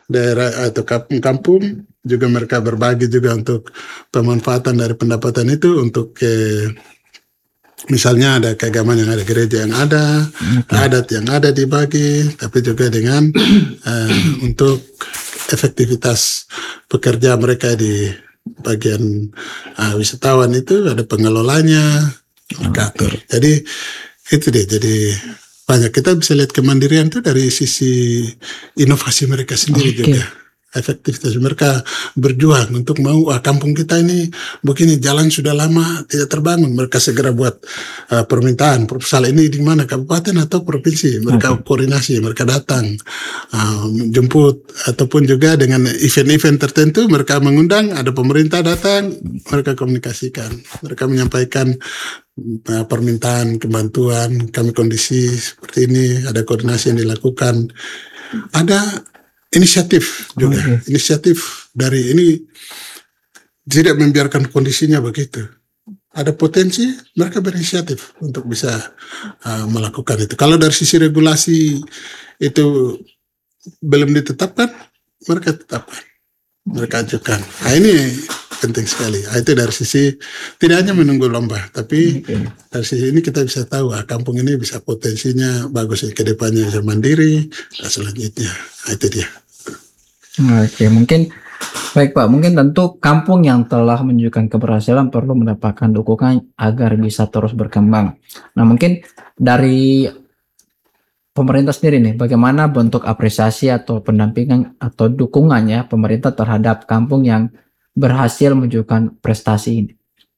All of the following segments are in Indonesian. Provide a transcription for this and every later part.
daerah atau kampung-kampung, juga mereka berbagi juga untuk pemanfaatan dari pendapatan itu untuk misalnya ada keagamaan yang ada, gereja yang ada, adat yang ada dibagi, tapi juga dengan untuk efektivitas pekerja mereka di bagian wisatawan itu ada pengelolanya, mereka atur. Jadi itu deh, jadi banyak kita bisa lihat kemandirian itu dari sisi inovasi mereka sendiri juga. Efektivitas mereka berjuang untuk mau kampung kita ini begini, jalan sudah lama tidak terbangun, mereka segera buat permintaan proposal ini di mana, kabupaten atau provinsi, mereka koordinasi, mereka datang jemput, ataupun juga dengan event-event tertentu mereka mengundang, ada pemerintah datang, mereka komunikasikan, mereka menyampaikan permintaan kebantuan, kami kondisi seperti ini, ada koordinasi yang dilakukan, ada inisiatif juga, inisiatif dari ini tidak membiarkan kondisinya begitu. Ada potensi, mereka berinisiatif untuk bisa melakukan itu. Kalau dari sisi regulasi itu belum ditetapkan, mereka tetapkan, mereka ajukan. Nah, ini penting sekali. Nah, itu dari sisi tidak hanya menunggu lomba, tapi dari sisi ini kita bisa tahu kampung ini bisa potensinya bagus ke depannya, bisa mandiri dan selanjutnya. Nah, itu dia. Mungkin baik Pak, mungkin tentu kampung yang telah menunjukkan keberhasilan perlu mendapatkan dukungan agar bisa terus berkembang. Nah, mungkin dari pemerintah sendiri nih, bagaimana bentuk apresiasi atau pendampingan atau dukungannya pemerintah terhadap kampung yang berhasil menunjukkan prestasi ini?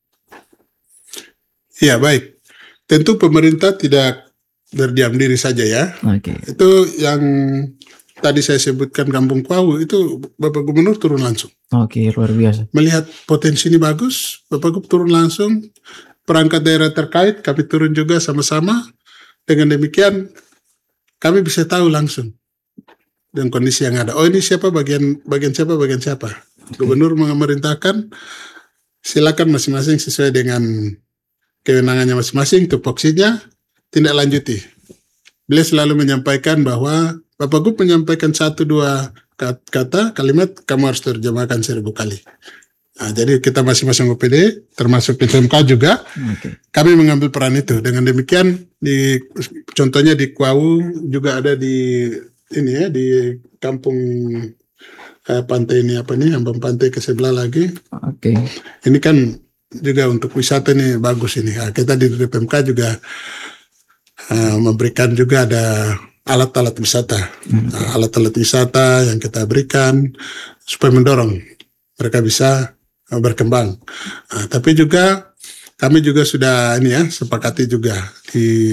Ya, baik. Tentu pemerintah tidak berdiam diri saja ya. Itu yang tadi saya sebutkan Kampung Kuau, itu Bapak Gubernur turun langsung. Luar biasa. Melihat potensi ini bagus, Bapak Gubernur turun langsung, perangkat daerah terkait kami turun juga sama-sama. Dengan demikian kami bisa tahu langsung dengan kondisi yang ada. Oh, ini siapa, bagian siapa. Gubernur memerintahkan silakan masing-masing sesuai dengan kewenangannya masing-masing, tupoksinya tindak lanjuti. Beliau selalu menyampaikan bahwa Bapak Gub menyampaikan 1-2 kalimat, kamu harus terjemahkan 1000 kali. Nah, jadi kita masing-masing OPD, termasuk PCMK juga, kami mengambil peran itu. Dengan demikian, contohnya di Kuau juga ada di ini ya, di kampung pantai ini Ambang Pantai ke sebelah lagi. Ini kan juga untuk wisata ini bagus ini. Nah, kita di DPMK juga memberikan juga ada alat-alat wisata, alat-alat wisata yang kita berikan supaya mendorong mereka bisa berkembang. Tapi juga kami juga sudah ini ya sepakati juga di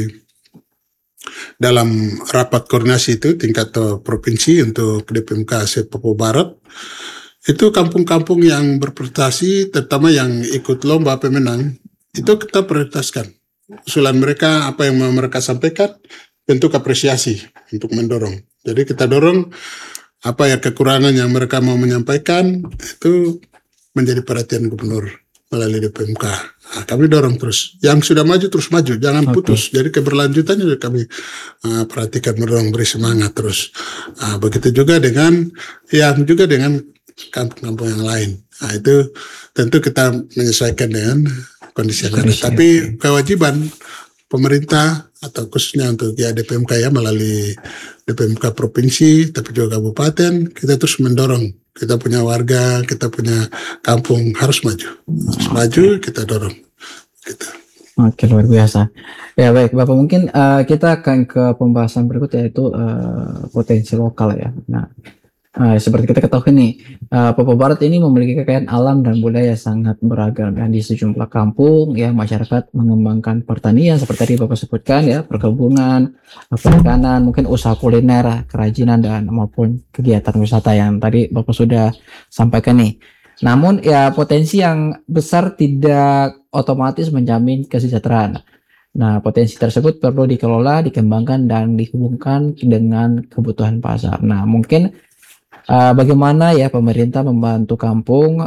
dalam rapat koordinasi itu tingkat provinsi untuk DPMK Papua Barat, itu kampung-kampung yang berprestasi, terutama yang ikut lomba pemenang, itu kita prioritaskan. Usulan mereka, apa yang mau mereka sampaikan, bentuk apresiasi untuk mendorong. Jadi kita dorong apa ya kekurangan yang mereka mau menyampaikan, itu menjadi perhatian gubernur melalui DPMK. Nah, kami dorong terus. Yang sudah maju terus maju, jangan putus. Jadi keberlanjutannya juga kami perhatikan, mendorong, beri semangat terus. Begitu juga dengan kampung-kampung yang lain. Nah, itu tentu kita menyesuaikan dengan kondisi yang ada. Tapi kewajiban pemerintah atau khususnya untuk DPMK ya melalui DPMK provinsi tapi juga kabupaten, kita terus mendorong, kita punya warga, kita punya kampung harus maju, kita dorong gitu. Luar biasa ya. Baik Bapak, mungkin kita akan ke pembahasan berikut, yaitu potensi lokal ya. Seperti kita ketahui nih, Papua Barat ini memiliki kekayaan alam dan budaya sangat beragam. Dan di sejumlah kampung ya, masyarakat mengembangkan pertanian seperti tadi Bapak sebutkan ya, perkebunan, perikanan, mungkin usaha kuliner, kerajinan, dan maupun kegiatan wisata yang tadi Bapak sudah sampaikan nih. Namun ya, potensi yang besar tidak otomatis menjamin kesejahteraan. Nah, potensi tersebut perlu dikelola, dikembangkan, dan dihubungkan dengan kebutuhan pasar. Nah, mungkin bagaimana ya pemerintah membantu kampung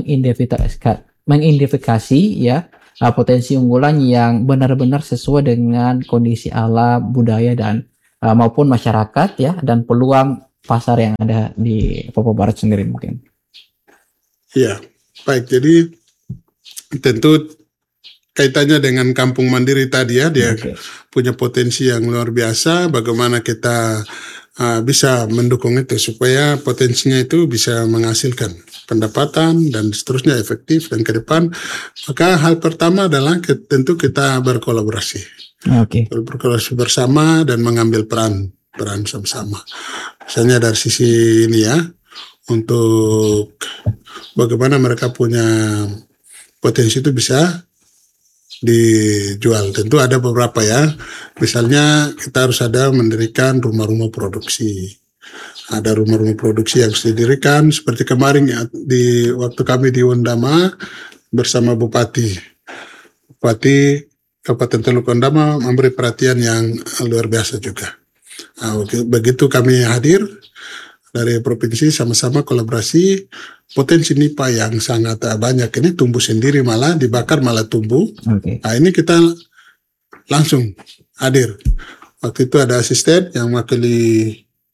mengidentifikasi ya potensi unggulan yang benar-benar sesuai dengan kondisi alam, budaya, dan maupun masyarakat ya, dan peluang pasar yang ada di Papua Barat sendiri mungkin. Iya, baik. Jadi tentu kaitannya dengan kampung mandiri tadi ya, dia punya potensi yang luar biasa. Bagaimana kita bisa mendukung itu supaya potensinya itu bisa menghasilkan pendapatan dan seterusnya efektif dan ke depan. Maka hal pertama adalah tentu kita berkolaborasi. Berkolaborasi bersama dan mengambil peran sama-sama. Misalnya dari sisi ini ya, untuk bagaimana mereka punya potensi itu bisa dijual. Tentu ada beberapa ya. Misalnya kita harus ada mendirikan rumah-rumah produksi. Ada rumah-rumah produksi yang harus didirikan. Seperti kemarin ya, di waktu kami di Wondama bersama Bupati Kabupaten Teluk Wondama memberi perhatian yang luar biasa juga. Begitu kami hadir dari provinsi sama-sama kolaborasi, potensi NIPA yang sangat banyak ini tumbuh sendiri, malah dibakar malah tumbuh. Nah ini kita langsung hadir. Waktu itu ada asisten yang mewakili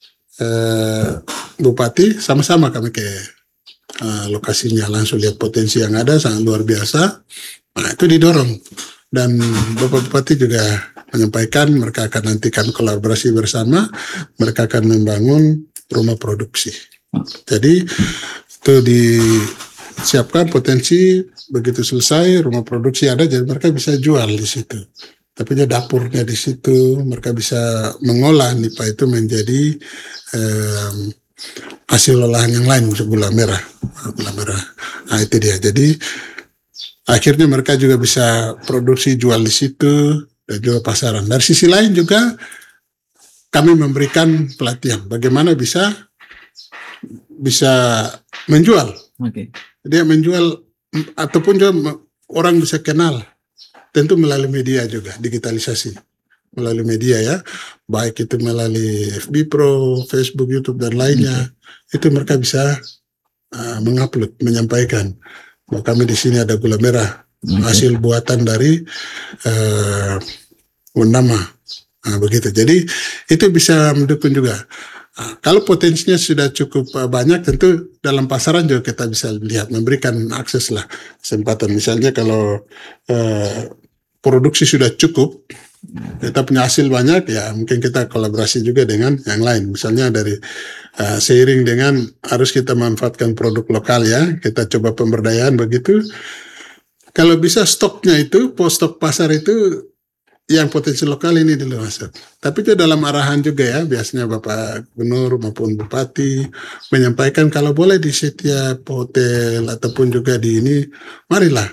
Bupati, sama-sama kami ke lokasinya, langsung lihat potensi yang ada sangat luar biasa. Nah itu didorong, dan Bapak Bupati juga menyampaikan mereka akan nantikan kolaborasi bersama, mereka akan membangun rumah produksi. Jadi itu disiapkan potensi, begitu selesai rumah produksi ada, jadi mereka bisa jual di situ. Tapi dapurnya di situ, mereka bisa mengolah NIPA itu menjadi hasil olahan yang lain, gula merah. Nah itu dia. Jadi akhirnya mereka juga bisa produksi jual di situ dan juga pasaran. Dari sisi lain juga kami memberikan pelatihan bagaimana bisa menjual. Dia menjual ataupun juga orang bisa kenal, tentu melalui media juga, digitalisasi melalui media ya, baik itu melalui FB Pro, Facebook, YouTube dan lainnya. Itu mereka bisa mengupload, menyampaikan bahwa kami di sini ada gula merah hasil buatan dari Wondama. Nah, begitu. Jadi itu bisa mendukung juga. Nah, kalau potensinya sudah cukup banyak, tentu dalam pasaran juga kita bisa lihat, memberikan akses lah, kesempatan. Misalnya kalau produksi sudah cukup, kita punya hasil banyak, ya mungkin kita kolaborasi juga dengan yang lain. Misalnya dari seiring dengan harus kita manfaatkan produk lokal ya, kita coba pemberdayaan begitu. Kalau bisa stoknya itu, stok pasar itu yang potensi lokal ini dulu masuk. Tapi itu dalam arahan juga ya, biasanya Bapak Gubernur maupun Bupati menyampaikan kalau boleh di setiap hotel ataupun juga di ini, marilah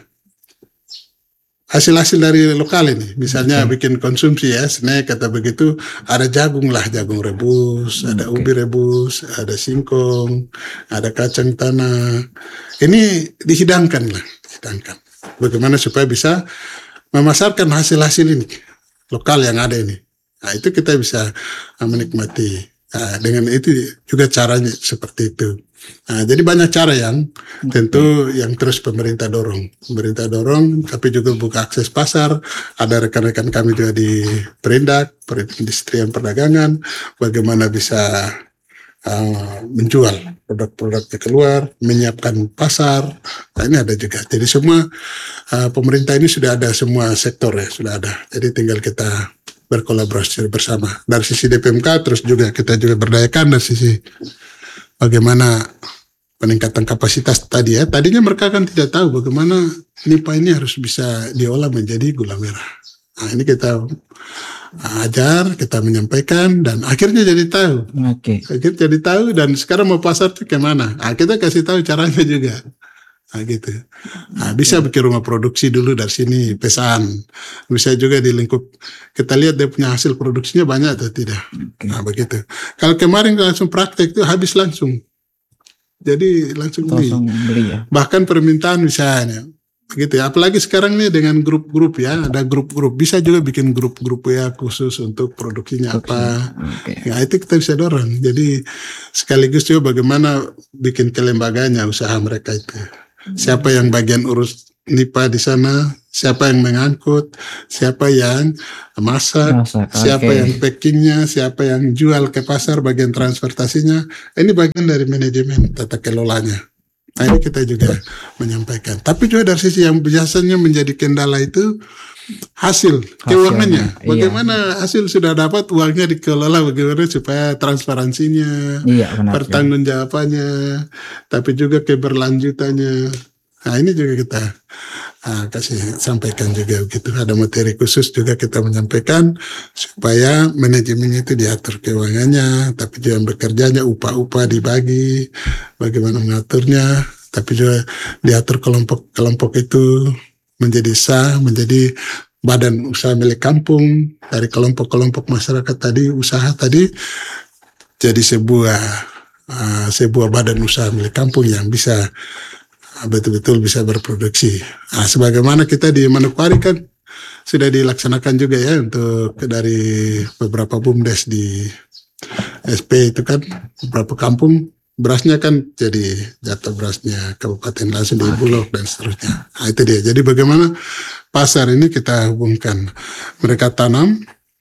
hasil-hasil dari lokal ini. Misalnya bikin konsumsi ya, snack atau begitu, ada jagung lah, jagung rebus, ada ubi rebus, ada singkong, ada kacang tanah. Ini dihidangkan lah, bagaimana supaya bisa memasarkan hasil-hasil ini lokal yang ada ini. Nah itu kita bisa menikmati. Nah, dengan itu juga caranya seperti itu. Nah, jadi banyak cara yang tentu yang terus pemerintah dorong, tapi juga buka akses pasar. Ada rekan-rekan kami juga di Perindak, Perindustrian Perdagangan, bagaimana bisa menjual produk-produknya keluar, menyiapkan pasar. Nah, ini ada juga. Jadi semua pemerintah ini sudah ada, semua sektor ya sudah ada. Jadi tinggal kita berkolaborasi bersama. Dari sisi DPMK, terus juga kita juga berdayakan dari sisi bagaimana peningkatan kapasitas tadi ya. Tadinya mereka kan tidak tahu bagaimana NIPA ini harus bisa diolah menjadi gula merah. Nah ini kita ajar, kita menyampaikan, dan akhirnya jadi tahu. Akhirnya jadi tahu, dan sekarang mau pasar tuh kemana? Nah, kita kasih tahu caranya juga. Nah, gitu. Nah, bisa bikin rumah produksi dulu dari sini, pesan. Bisa juga di lingkup, kita lihat dia punya hasil produksinya banyak atau tidak. Nah, begitu. Kalau kemarin langsung praktek itu habis langsung. Jadi langsung beli ya. Bahkan permintaan misalnya. Gitu ya, apalagi sekarang nih dengan grup-grup ya, ada grup-grup, bisa juga bikin grup-grup ya khusus untuk produksinya apa. Ya itu kita bisa dorong. Jadi sekaligus juga bagaimana bikin kelembagaannya usaha mereka itu. Siapa yang bagian urus nipa di sana, siapa yang mengangkut, siapa yang masak, siapa yang packingnya, siapa yang jual ke pasar, bagian transportasinya. Ini bagian dari manajemen tata kelolanya. Nah, ini kita juga menyampaikan. Tapi juga dari sisi yang biasanya menjadi kendala itu hasil keuangannya. Bagaimana hasil sudah dapat, uangnya dikelola bagaimana supaya transparansinya, pertanggungjawabannya, tapi juga keberlanjutannya. Nah, ini juga kita kasih sampaikan juga begitu. Ada materi khusus juga kita menyampaikan supaya manajemennya itu diatur keuangannya, tapi juga bekerjanya upah-upah dibagi, bagaimana mengaturnya, tapi juga diatur kelompok-kelompok itu menjadi sah, menjadi badan usaha milik kampung, dari kelompok-kelompok masyarakat tadi, usaha tadi, jadi sebuah badan usaha milik kampung yang bisa betul-betul bisa berproduksi. Nah, sebagaimana kita di Manokwari kan sudah dilaksanakan juga ya untuk dari beberapa BUMDes di SP itu kan beberapa kampung berasnya kan jadi jatah berasnya kabupaten langsung di Bulog dan seterusnya. Nah, itu dia. Jadi bagaimana pasar ini kita hubungkan, mereka tanam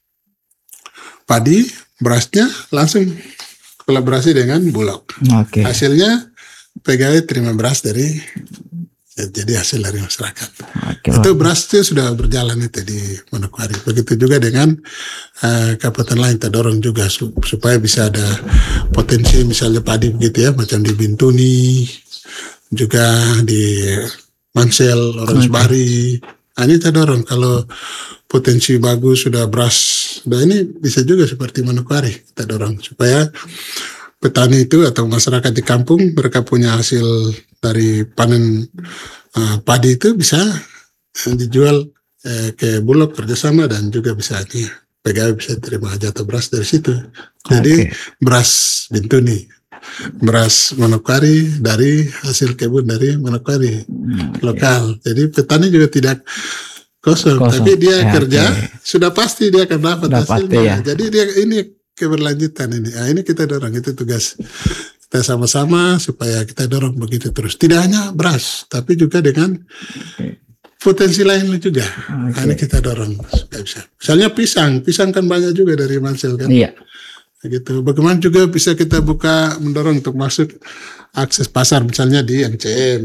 padi, berasnya langsung kolaborasi dengan Bulog. Hasilnya pegawai terima beras dari, jadi hasil dari masyarakat. Itu berasnya sudah berjalan itu di Manokwari. Begitu juga dengan kabupaten lain, kita dorong juga supaya bisa ada potensi misalnya padi begitu ya, macam di Bintuni, juga di Mansel, Oronsbari. Nah, ini kita dorong kalau potensi bagus sudah beras, nah ini bisa juga seperti Manokwari, kita dorong supaya petani itu atau masyarakat di kampung mereka punya hasil dari panen padi itu bisa dijual ke Bulog kerjasama, dan juga bisa pegawai bisa terima jatah beras dari situ. Jadi beras Bintuni, beras Manokwari dari hasil kebun dari Manokwari lokal. Jadi petani juga tidak kosong. Tapi dia kerja sudah pasti dia akan dapat hasilnya. Jadi dia ini keberlanjutan ini. Nah, ini kita dorong, itu tugas kita sama-sama supaya kita dorong begitu terus. Tidak hanya beras, tapi juga dengan potensi lain juga. Nah, ini kita dorong supaya bisa. Misalnya pisang kan banyak juga dari Mansel kan. Iya. Gitu. Bagaimana juga bisa kita buka, mendorong untuk masuk akses pasar misalnya di MCM.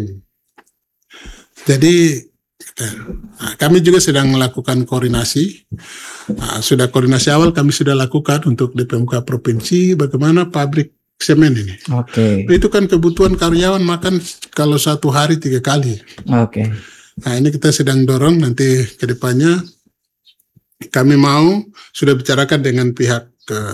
Jadi kami juga sedang melakukan koordinasi. Sudah koordinasi awal kami sudah lakukan untuk DPMK provinsi bagaimana pabrik semen ini. Itu kan kebutuhan karyawan makan kalau satu hari 3 kali. Nah, ini kita sedang dorong nanti ke depannya. Kami mau sudah bicarakan dengan pihak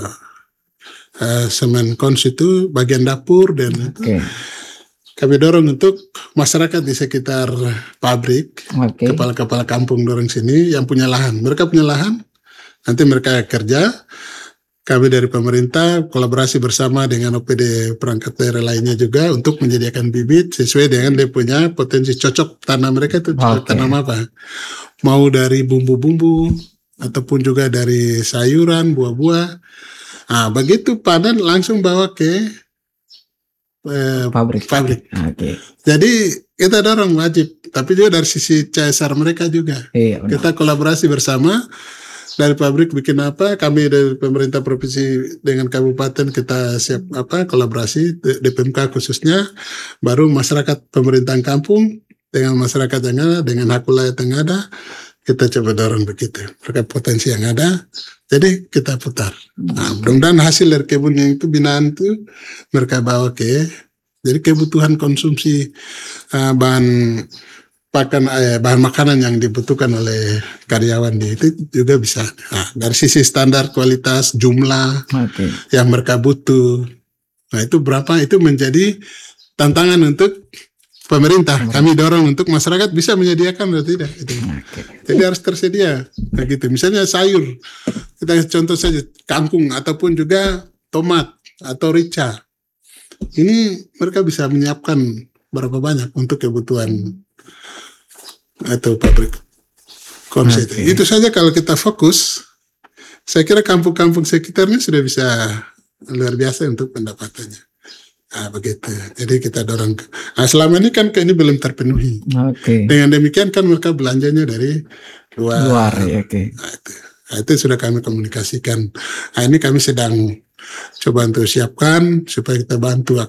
Semenkons itu bagian dapur dan itu. Kami dorong untuk masyarakat di sekitar pabrik, kepala-kepala kampung dorong sini yang punya lahan. Mereka punya lahan, nanti mereka kerja. Kami dari pemerintah kolaborasi bersama dengan OPD perangkat daerah lainnya juga untuk menyediakan bibit sesuai dengan dia punya potensi cocok tanam mereka itu tanam apa. Mau dari bumbu-bumbu ataupun juga dari sayuran, buah-buah. Nah, begitu panen langsung bawa ke pabrik. Jadi kita dorong wajib, tapi juga dari sisi CSR mereka juga. Kita kolaborasi bersama dari pabrik bikin apa, kami dari pemerintah provinsi dengan kabupaten kita siap kolaborasi DPMK khususnya, baru masyarakat pemerintahan kampung dengan masyarakat yang ada, dengan hak wilayah yang ada, kita coba dorong begitu. Mereka potensi yang ada, jadi kita putar. Nah, mudah-mudahan hasil dari kebun yang itu binaan itu mereka bawa ke, jadi kebutuhan konsumsi bahan makanan yang dibutuhkan oleh karyawan di itu juga bisa. Nah, dari sisi standar kualitas, jumlah yang mereka butuh. Nah, itu berapa, itu menjadi tantangan untuk pemerintah. Kami dorong untuk masyarakat bisa menyediakan atau tidak. Itu. Jadi harus tersedia. Nah, gitu. Misalnya sayur, kita contoh saja kangkung ataupun juga tomat atau rica. Ini mereka bisa menyiapkan berapa banyak untuk kebutuhan atau pabrik konsep. Itu saja kalau kita fokus, saya kira kampung-kampung sekitarnya sudah bisa luar biasa untuk pendapatannya. begitu. Jadi kita dorong. Selama ini kan ini belum terpenuhi. Oke. Dengan demikian kan mereka belanjanya dari luar. Ya, oke. Itu sudah kami komunikasikan. Ini kami sedang coba untuk siapkan supaya kita bantu